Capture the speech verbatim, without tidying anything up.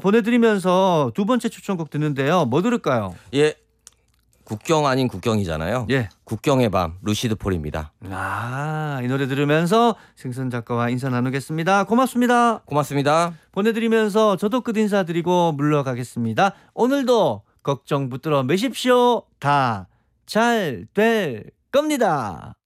보내드리면서 두 번째 추천곡 듣는데요. 뭐 들을까요? 예, 국경 아닌 국경이잖아요. 예. 국경의 밤 루시드 폴입니다. 아, 이 노래 들으면서 생선 작가와 인사 나누겠습니다. 고맙습니다. 고맙습니다. 보내드리면서 저도 끝 인사드리고 물러가겠습니다. 오늘도 걱정 붙들어 매십시오. 다 잘 될 겁니다.